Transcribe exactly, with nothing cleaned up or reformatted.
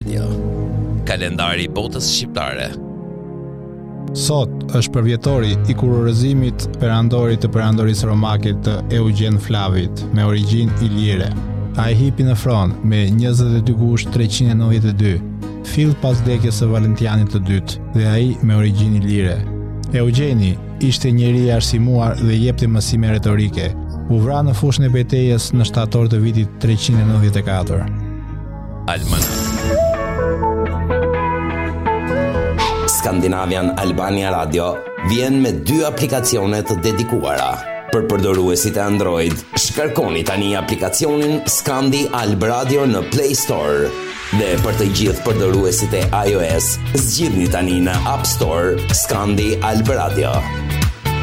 Radio. Kalendari i botës shqiptare. Sot është përvjetori i kurorëzimit perandori të perandorisë romake të Eugen Flavit me origjinë ilire. Ai hipi në fron me njëzet e dy gusht treqind e nëntëdhjetë e dy, fill pas vdekjes së Valentianit të dytë, dhe ai me origjinë ilire. Eugeni ishte njeri i arsimuar dhe jepte mësime retorike. U vra në fushën e betejës në shtator të vitit treqind e nëntëdhjetë e katër. Almanak. Skandinavian Albania Radio vjen me dy aplikacione të dedikuara. Për përdoruesit e Android, shkarkoni tani aplikacionin Skandi Alb Radio në Play Store. Dhe për të gjithë përdoruesit e iOS, zgjidhni tani në App Store Skandi Alb Radio.